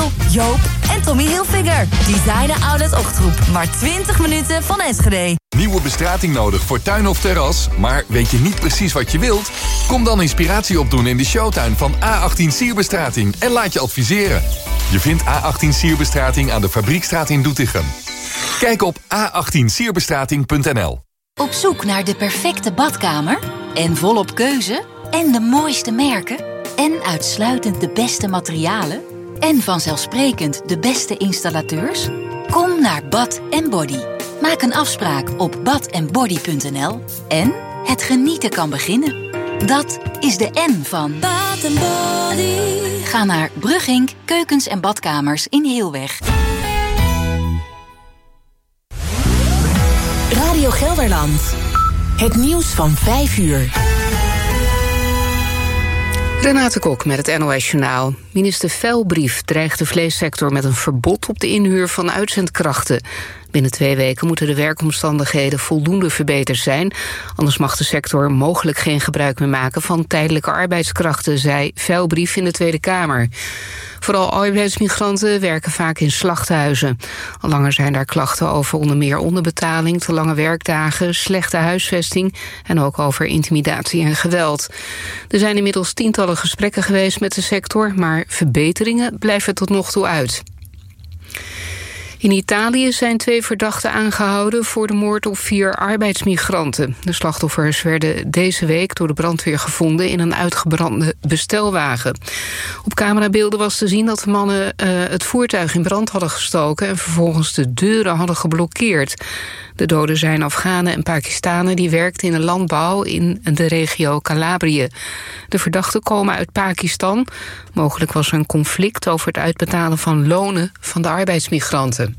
Michiel, Joop en Tommy Hilfiger. Designer Outlet Ochtroep. Maar 20 minuten van Enschede. Nieuwe bestrating nodig voor tuin of terras, maar weet je niet precies wat je wilt? Kom dan inspiratie opdoen in de showtuin van A18 Sierbestrating en laat je adviseren. Je vindt A18 Sierbestrating aan de Fabriekstraat in Doetinchem. Kijk op a18sierbestrating.nl. Op zoek naar de perfecte badkamer? En volop keuze? En de mooiste merken? En uitsluitend de beste materialen? En vanzelfsprekend de beste installateurs? Kom naar Bath & Body. Maak een afspraak op bathandbody.nl en het genieten kan beginnen. Dat is de N van Bath & Body. Ga naar Bruggink Keukens en Badkamers in Heelweg. Radio Gelderland. Het nieuws van 5 uur. Renate Kok met het NOS Journaal. Minister Velbrief dreigt de vleessector met een verbod op de inhuur van uitzendkrachten. Binnen 2 weken moeten de werkomstandigheden voldoende verbeterd zijn. Anders mag de sector mogelijk geen gebruik meer maken van tijdelijke arbeidskrachten, zei Velbrief in de Tweede Kamer. Vooral arbeidsmigranten werken vaak in slachthuizen. Al langer zijn daar klachten over onder meer onderbetaling, te lange werkdagen, slechte huisvesting en ook over intimidatie en geweld. Er zijn inmiddels tientallen gesprekken geweest met de sector, maar verbeteringen blijven tot nog toe uit. In Italië zijn 2 verdachten aangehouden voor de moord op 4 arbeidsmigranten. De slachtoffers werden deze week door de brandweer gevonden in een uitgebrande bestelwagen. Op camerabeelden was te zien dat de mannen het voertuig in brand hadden gestoken en vervolgens de deuren hadden geblokkeerd. De doden zijn Afghanen en Pakistanen die werkten in de landbouw in de regio Calabrië. De verdachten komen uit Pakistan. Mogelijk was er een conflict over het uitbetalen van lonen van de arbeidsmigranten.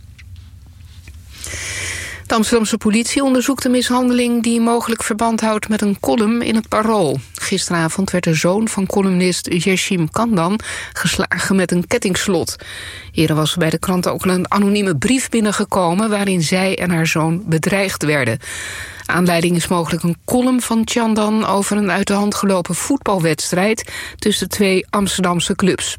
De Amsterdamse politie onderzoekt de mishandeling die mogelijk verband houdt met een column in het Parool. Gisteravond werd de zoon van columnist Yeshim Kandan geslagen met een kettingslot. Eerder was er bij de krant ook een anonieme brief binnengekomen waarin zij en haar zoon bedreigd werden. Aanleiding is mogelijk een column van Chandan over een uit de hand gelopen voetbalwedstrijd tussen 2 Amsterdamse clubs.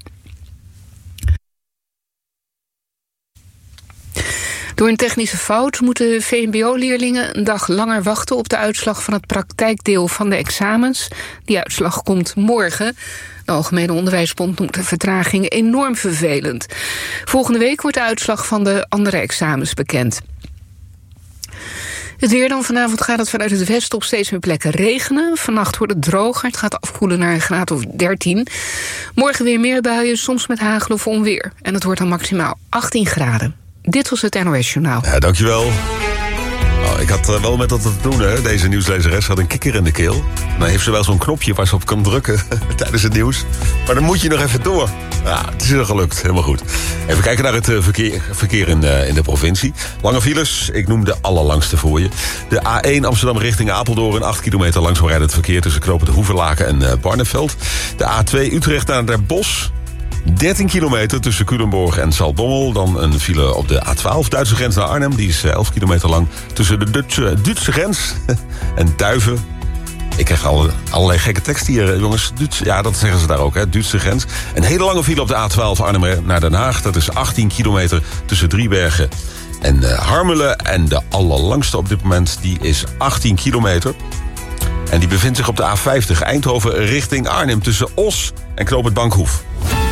Door een technische fout moeten VMBO-leerlingen een dag langer wachten op de uitslag van het praktijkdeel van de examens. Die uitslag komt morgen. De Algemene Onderwijsbond noemt de vertraging enorm vervelend. Volgende week wordt de uitslag van de andere examens bekend. Het weer dan. Vanavond gaat het vanuit het westen op steeds meer plekken regenen. Vannacht wordt het droger. Het gaat afkoelen naar een graad of 13. Morgen weer meer buien, soms met hagel of onweer. En het wordt dan maximaal 18 graden. Dit was het NOS Journaal. Ja, dankjewel. Ik had wel met dat te doen, hè. Deze nieuwslezeres had een kikker in de keel. Dan heeft ze wel zo'n knopje waar ze op kan drukken tijdens het nieuws. Maar dan moet je nog even door. Ja, het is er gelukt. Helemaal goed. Even kijken naar het verkeer in de provincie. Lange files. Ik noem de allerlangste voor je. De A1 Amsterdam richting Apeldoorn. 8 kilometer langzaam rijdend verkeer tussen knooppunt Hoevenlaken en Barneveld. De A2 Utrecht naar Den Bosch. 13 kilometer tussen Culemborg en Zaltbommel. Dan een file op de A12, Duitse grens naar Arnhem. Die is 11 kilometer lang tussen de Duitse grens en Duiven. Ik krijg allerlei gekke tekst hier, jongens. Ja, dat zeggen ze daar ook, hè. Duitse grens. Een hele lange file op de A12 Arnhem naar Den Haag. Dat is 18 kilometer tussen Driebergen en Harmelen. En de allerlangste op dit moment, die is 18 kilometer. En die bevindt zich op de A50 Eindhoven richting Arnhem tussen Os en knooppunt Bankhoef.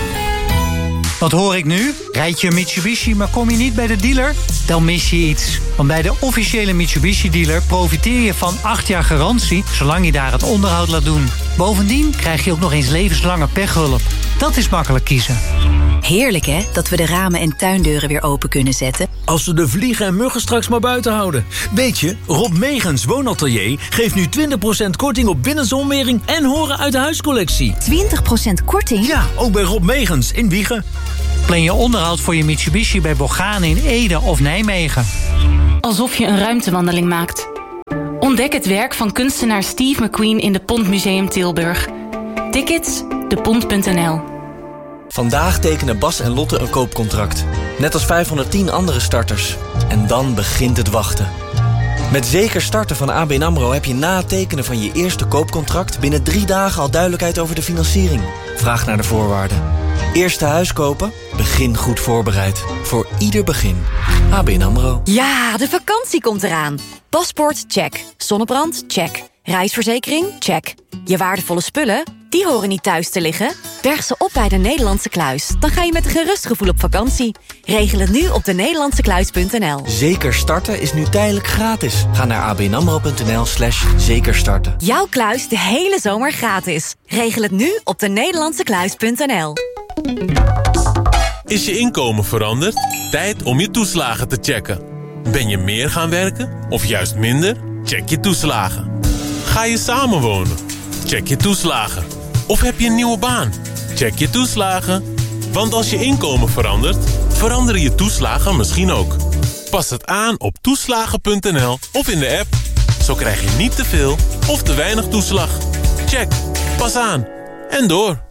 Wat hoor ik nu? Rijd je een Mitsubishi, maar kom je niet bij de dealer? Dan mis je iets. Want bij de officiële Mitsubishi-dealer profiteer je van 8 jaar garantie, zolang je daar het onderhoud laat doen. Bovendien krijg je ook nog eens levenslange pechhulp. Dat is makkelijk kiezen. Heerlijk hè, dat we de ramen en tuindeuren weer open kunnen zetten. Als we de vliegen en muggen straks maar buiten houden. Weet je, Rob Megens Woonatelier geeft nu 20% korting op binnenzonwering en horen uit de huiscollectie. 20% korting? Ja, ook bij Rob Megens in Wijchen. Plan je onderhoud voor je Mitsubishi bij Bogane in Ede of Nijmegen. Alsof je een ruimtewandeling maakt. Ontdek het werk van kunstenaar Steve McQueen in de Pont Museum Tilburg. Tickets, depont.nl. Vandaag tekenen Bas en Lotte een koopcontract. Net als 510 andere starters. En dan begint het wachten. Met zeker starten van ABN AMRO heb je na het tekenen van je eerste koopcontract binnen 3 dagen al duidelijkheid over de financiering. Vraag naar de voorwaarden. Eerste huis kopen? Begin goed voorbereid. Voor ieder begin. ABN AMRO. Ja, de vakantie komt eraan. Paspoort? Check. Zonnebrand? Check. Reisverzekering? Check. Je waardevolle spullen? Die horen niet thuis te liggen. Berg ze op bij de Nederlandse Kluis. Dan ga je met een gerust gevoel op vakantie. Regel het nu op denederlandsekluis.nl. Zeker starten is nu tijdelijk gratis. Ga naar abnamro.nl/zekerstarten. Jouw kluis de hele zomer gratis. Regel het nu op denederlandsekluis.nl. Is je inkomen veranderd? Tijd om je toeslagen te checken. Ben je meer gaan werken of juist minder? Check je toeslagen. Ga je samenwonen? Check je toeslagen. Of heb je een nieuwe baan? Check je toeslagen. Want als je inkomen verandert, veranderen je toeslagen misschien ook. Pas het aan op toeslagen.nl of in de app. Zo krijg je niet te veel of te weinig toeslag. Check. Pas aan. En door.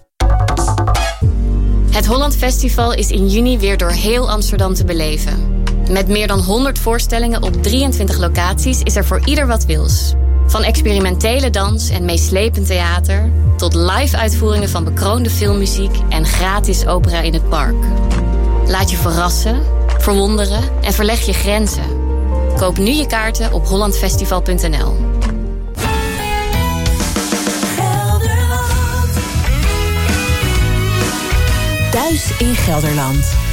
Het Holland Festival is in juni weer door heel Amsterdam te beleven. Met meer dan 100 voorstellingen op 23 locaties is er voor ieder wat wils. Van experimentele dans en meeslepend theater tot live-uitvoeringen van bekroonde filmmuziek en gratis opera in het park. Laat je verrassen, verwonderen en verleg je grenzen. Koop nu je kaarten op hollandfestival.nl. Thuis in Gelderland.